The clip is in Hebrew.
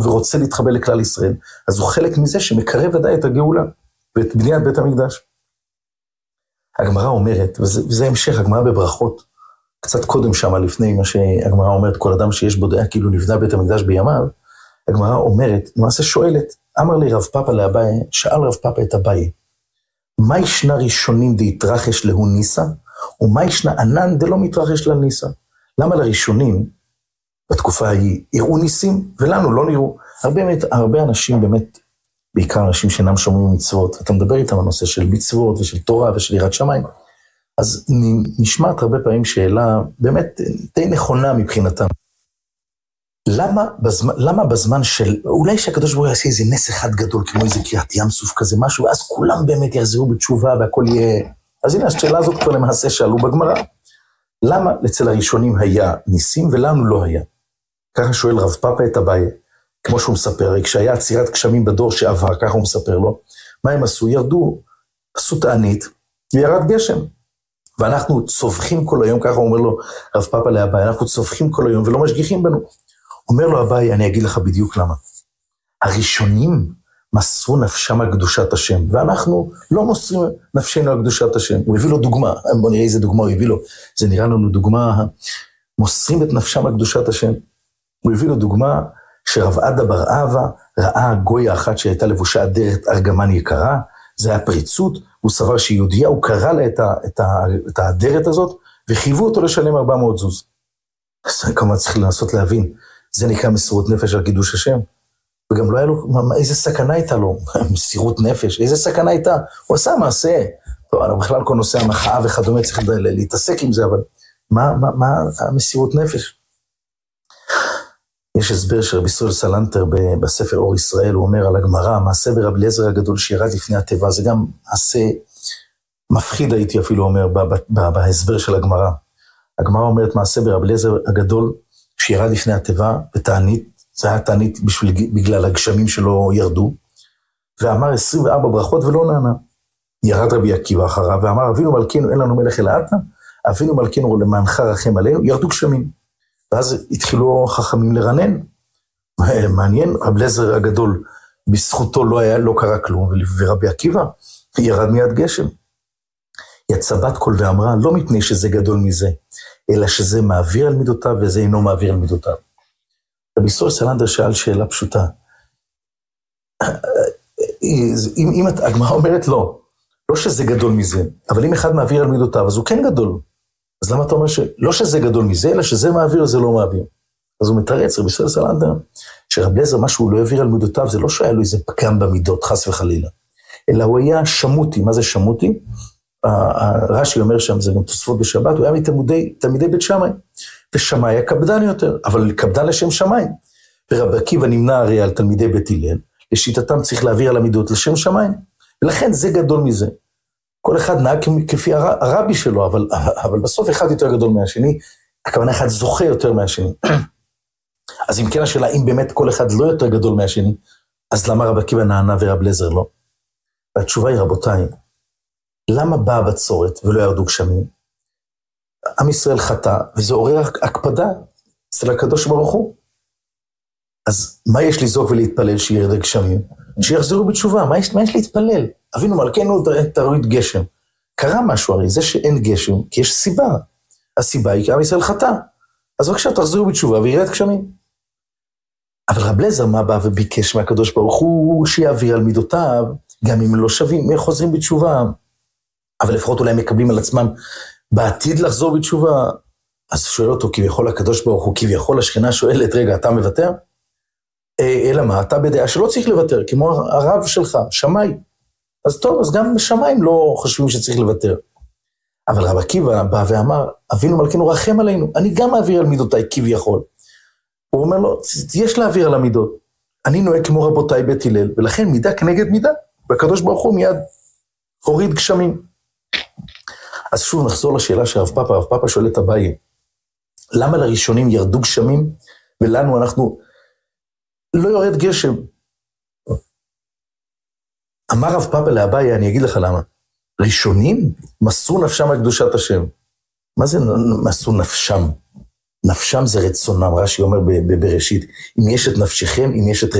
ורוצה להתחבר לכלל ישראל, אז הוא חלק מזה שמקרב ודאי את הגאולה, ואת בניית בית המקדש. הגמרא אומרת, וזה המשך, הגמרא בברכות, קצת קודם שמה לפני מה שהגמרא אומרת, כל אדם שיש בו דעה כאילו נבנה בית המקדש בימיו, הגמרא אומרת, למעשה שואלת, אמר לי רב פאפא לאביי, שאל רב פאפא את אביי, מה ישנה ראשונים דהתרחש להו ניסה, ומה ישנה ענן דלא מתרחש לניסה? למה לראשונים, בתקופה ההיא, יראו ניסים, ולנו לא נראו? הרבה אנשים באמת, בעיקר אנשים שאינם שומעים מצוות, אתה מדבר איתם על נושא של מצוות ושל תורה ושל יראת שמיים, אז נשמעת הרבה פעמים שאלה באמת די נכונה מבחינתם. למה בזמן של, אולי שהקדוש ברוך הוא יעשה איזה נס אחד גדול, כמו איזה קריאת ים סוף כזה משהו, ואז כולם באמת יחזרו בתשובה והכל יהיה... אז הנה השאלה הזאת כבר למעשה שאלו בגמרא. למה אצל הראשונים היה ניסים ולנו לא היה? ככה שואל רב פאפא את אביי, כמו שהוא מספר, כשהיה עצירת גשמים בדור שעבר, ככה הוא מספר לו, מה הם עשו? ירדו, עשו תענית, וירד גשם. ואנחנו צווחים כל היום, ככה אומר לו רב פאפא לאביי, אנחנו צווחים כל היום ולא משגיחים בנו. אומר לו אביי, אני אגיד לך בדיוק למה. הראשונים מסרו נפשם על קדושת השם, ואנחנו לא מוסרים נפשנו על קדושת השם. הוא הביא לו דוגמה, בוא נראה איזה דוגמה הוא הביא לו. זה נראה לנו דוגמה, מוסרים את נפשם על קדושת השם. הוא הביא לו דוגמה שרב עדה בר אבא ראה גויה אחת שהייתה לבושה אדרת ארגמן יקרה, זה היה פריצות, הוא סבר שהיא יהודיה, הוא קרא לה את האדרת הזאת, וחייבו אותו לשלם 400 זוז. אז כמה צריך לנסות להבין, זה נקרא מסירות נפש על קידוש השם, וגם לא היה לו, איזה סכנה הייתה לו, מסירות נפש, איזה סכנה הייתה, הוא עשה מעשה, טוב, בכלל כל נושא המחאה וכדומה צריך להתעסק עם זה, אבל מה המסירות נפש? יש הסבר של רבי ישראל סלנטר בספר אור ישראל, הוא אומר על הגמרא, מעשה ברבי אליעזר הגדול שירד לפני התיבה, זה גם מעשה מפחיד הייתי אפילו אומר בהסבר של הגמרא. הגמרא אומרת מעשה ברבי אליעזר הגדול שירד לפני התיבה בתענית, זה היה תענית בגלל הגשמים שלא ירדו, ואמר 24 ברכות ולא נענה. ירד רבי עקיבא אחריו ואמר אבינו מלכנו אין לנו מלך אלא אתה, אבינו מלכנו למענך רחם עלינו, ירדו גשמים. ואז התחילו חכמים לרנן. מעניין, רבי אליעזר הגדול, בזכותו לא קרה כלום, ורבי עקיבא ירד מיד גשם. יצא בת קול ואמרה, לא מפני שזה גדול מזה, אלא שזה מעביר על מידותיו, וזה אינו מעביר על מידותיו. רבי ישראל סלנטר שאל שאלה פשוטה. אם הגמרא אומרת לא שזה גדול מזה, אבל אם אחד מעביר על מידותיו, אז הוא כן גדול. אז למה אתה אומר שלא שזה גדול מזה, אלא שזה מעביר, זה לא מעביר? אז הוא מתרץ, רבי ישראל סלנטר, שרבי אליעזר, מה שהוא לא העביר על מידותיו, זה לא שהיה לו איזה פגם במידות, חס וחלילה, אלא הוא היה שמותי. מה זה שמותי? רש"י אומר שם, זה גם תוספות בשבת, הוא היה מתלמידי בית שמאי, ושמאי היה קפדן יותר, אבל קפדן לשם שמאי. ורבי עקיבא נמנע הרי על תלמידי בית הלל, לשיטתם צריך להעביר על המידות לשם שמאי, ולכן זה גדול מזה. כל אחד נהג כפי הרבי שלו, אבל בסוף אחד יותר גדול מהשני, הכוונה אחד זוכה יותר מהשני. אז אם כן השאלה, אם באמת כל אחד לא יותר גדול מהשני, אז למה רבי עקיבא נענה ורבי אליעזר לא? והתשובה היא, רבותיי, למה באה הבצורת ולא ירדו גשמים? עם ישראל חטא, וזה עורר הקפדה אצל הקדוש ברוך הוא. אז מה יש לזעוק ולהתפלל שירד גשמים? שיחזרו בתשובה, מה יש להתפלל? אבינו מלכנו תוריד גשם. קרה משהו הרי, זה שאין גשם, כי יש סיבה. הסיבה היא כי עם ישראל חטא. אז בבקשה תחזרו בתשובה וירד גשמים. אבל רבי אליעזר מה בא וביקש מהקדוש ברוך הוא שיעביר על מידותיו, גם אם לא שווים, הם חוזרים בתשובה. אבל לפחות אולי הם מקבלים על עצמם בעתיד לחזור בתשובה. אז שואל אותו כביכול הקדוש ברוך הוא, כביכול השכינה שואלת, רגע, אתה מוותר? אלא מה, אתה בדעה שלא צריך לוותר, כמו הרב שלך, שמאי. אז טוב, אז גם בשמיים לא חושבים שצריך לוותר. אבל רבי עקיבא בא ואמר, אבינו מלכנו רחם עלינו, אני גם מעביר על מידותיי כביכול. הוא אומר לו, יש להעביר על המידות. אני נוהג כמו רבותיי בית הלל, ולכן מידה כנגד מידה, והקדוש ברוך הוא מיד הוריד גשמים. אז שוב נחזור לשאלה של רב פאפא שואל את אביי, למה לראשונים ירדו גשמים, ולנו אנחנו לא יורד גשם? אמר רב פאפא לאביי, אני אגיד לך למה. ראשונים מסרו נפשם על קדושת השם. מה זה מסרו נפשם? נפשם זה רצונם, רש"י אומר בבראשית, אם יש את נפשכם, אם יש את